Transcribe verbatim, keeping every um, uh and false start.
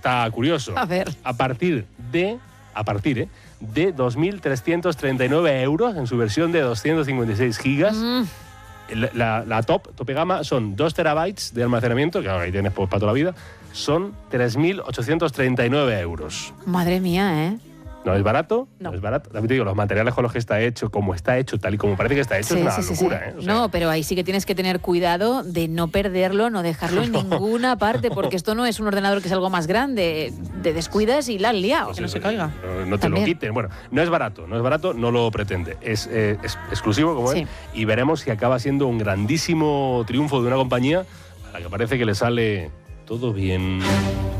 está curioso. A ver. A partir de, a partir, ¿eh? de dos mil trescientos treinta y nueve euros en su versión de doscientos cincuenta y seis gigas. Mm. La, la, la top, tope gama, son dos terabytes de almacenamiento, que ahora ahí tienes pues, para toda la vida, son tres mil ochocientos treinta y nueve euros. Madre mía, ¿eh? No es barato, No. no, es barato. También te digo, los materiales con los que está hecho, como está hecho, tal y como parece que está hecho, Sí, es una sí, sí, sí. locura, ¿eh? O sea, No, pero ahí sí que tienes que tener cuidado de no perderlo, no dejarlo en ninguna parte, porque esto no es un ordenador que es algo más grande. Te descuidas y la has liado. pues Que no eso, se caiga. No, no te También. lo quiten. Bueno, no es barato, no es barato, no lo pretende. Es, eh, es exclusivo, como Sí. es, y veremos si acaba siendo un grandísimo triunfo de una compañía a la que parece que le sale todo bien.